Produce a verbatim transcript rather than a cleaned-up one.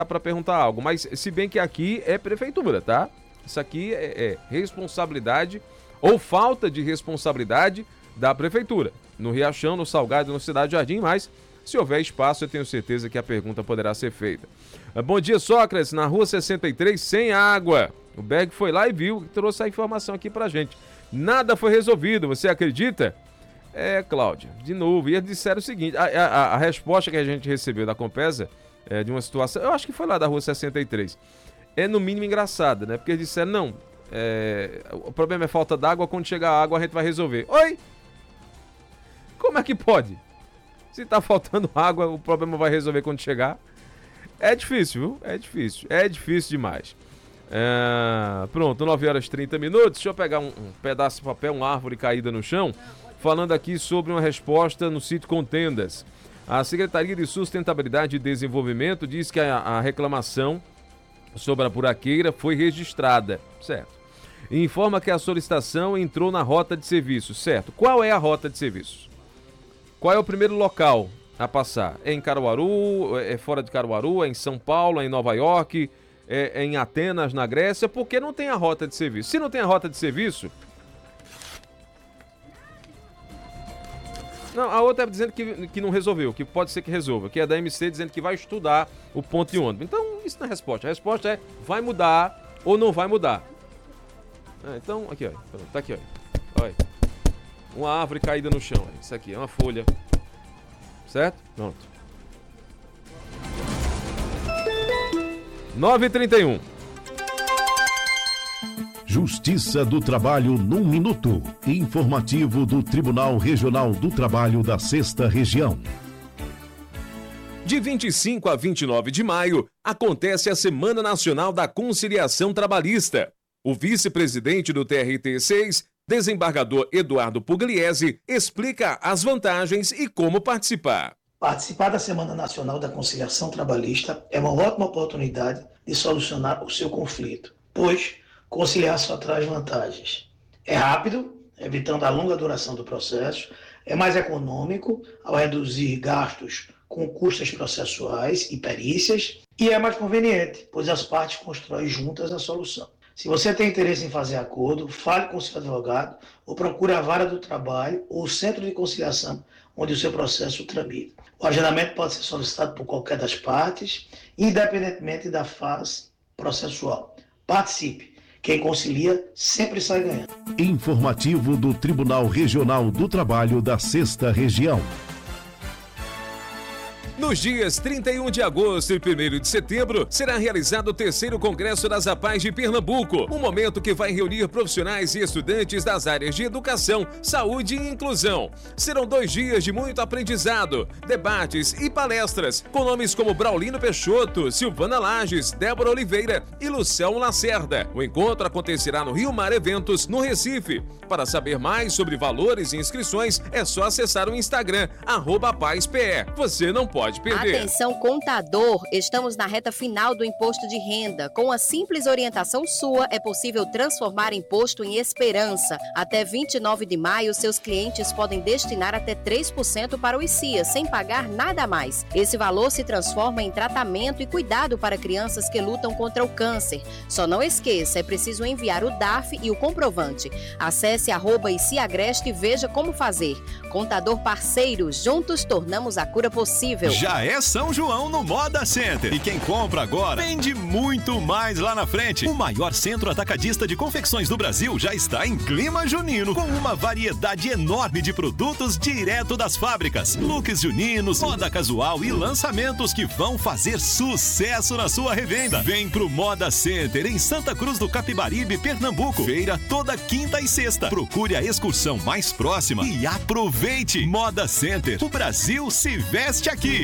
para perguntar algo, mas se bem que aqui é prefeitura, tá? Isso aqui é, é responsabilidade ou falta de responsabilidade da prefeitura. No Riachão, no Salgado, no Cidade Jardim, mas se houver espaço, eu tenho certeza que a pergunta poderá ser feita. Bom dia, Sócrates, na rua sessenta e três, sem água. O Berg foi lá e viu, trouxe a informação aqui pra gente. Nada foi resolvido, você acredita? É, Cláudia, de novo, e eles disseram o seguinte, a, a, a resposta que a gente recebeu da Compesa, é, de uma situação, eu acho que foi lá da rua sessenta e três, é no mínimo engraçada, né? Porque eles disseram, não, é, o problema é falta d'água, quando chegar a água a gente vai resolver. Oi? Como é que pode? Se tá faltando água, o problema vai resolver quando chegar? É difícil, viu? É difícil, é difícil demais. É, pronto, nove horas e trinta minutos, deixa eu pegar um, um pedaço de papel, uma árvore caída no chão, falando aqui sobre uma resposta no sítio Contendas. A Secretaria de Sustentabilidade e Desenvolvimento diz que a, a reclamação sobre a buraqueira foi registrada, certo? E informa que a solicitação entrou na rota de serviço, certo? Qual é a rota de serviço? Qual é o primeiro local a passar? É em Caruaru, é fora de Caruaru, é em São Paulo, é em Nova York, é, é em Atenas, na Grécia? Por que não tem a rota de serviço? Se não tem a rota de serviço... Não, a outra é dizendo que, que não resolveu, que pode ser que resolva, que é da M C dizendo que vai estudar o ponto de ônibus. Então, isso não é a resposta. A resposta é, vai mudar ou não vai mudar. É, então, aqui, ó. Tá aqui, ó. Olha. Uma árvore caída no chão. Ó. Isso aqui é uma folha. Certo? Pronto. nove e trinta e um. Justiça do Trabalho num minuto. Informativo do Tribunal Regional do Trabalho da Sexta Região. De vinte e cinco a vinte e nove de maio, acontece a Semana Nacional da Conciliação Trabalhista. O vice-presidente do T R T seis, desembargador Eduardo Pugliese, explica as vantagens e como participar. Participar da Semana Nacional da Conciliação Trabalhista é uma ótima oportunidade de solucionar o seu conflito, pois conciliar só traz vantagens. É rápido, evitando a longa duração do processo, é mais econômico ao reduzir gastos com custas processuais e perícias e é mais conveniente, pois as partes constroem juntas a solução. Se você tem interesse em fazer acordo, fale com seu advogado ou procure a vara do trabalho ou o centro de conciliação onde o seu processo tramita. O agendamento pode ser solicitado por qualquer das partes, independentemente da fase processual. Participe! Quem concilia sempre sai ganhando. Informativo do Tribunal Regional do Trabalho da Sexta Região. Nos dias trinta e um de agosto e primeiro de setembro, será realizado o terceiro Congresso das APAES de Pernambuco, um momento que vai reunir profissionais e estudantes das áreas de educação, saúde e inclusão. Serão dois dias de muito aprendizado, debates e palestras, com nomes como Braulino Peixoto, Silvana Lages, Débora Oliveira e Luciano Lacerda. O encontro acontecerá no Rio Mar Eventos, no Recife. Para saber mais sobre valores e inscrições, é só acessar o Instagram, arroba APAESPE. Você não pode perder. Atenção, contador, estamos na reta final do imposto de renda. Com a simples orientação sua, é possível transformar imposto em esperança. Até vinte e nove de maio, seus clientes podem destinar até três por cento para o I C I A, sem pagar nada a mais. Esse valor se transforma em tratamento e cuidado para crianças que lutam contra o câncer. Só não esqueça, é preciso enviar o D A F e o comprovante. Acesse arroba ICIAgreste e veja como fazer. Contador parceiro, juntos tornamos a cura possível. Já é São João no Moda Center. E quem compra agora vende muito mais lá na frente. O maior centro atacadista de confecções do Brasil já está em clima junino, com uma variedade enorme de produtos direto das fábricas. Looks juninos, moda casual e lançamentos que vão fazer sucesso na sua revenda. Vem pro Moda Center em Santa Cruz do Capibaribe, Pernambuco. Feira toda quinta e sexta. Procure a excursão mais próxima e aproveite. Moda Center. O Brasil se veste aqui.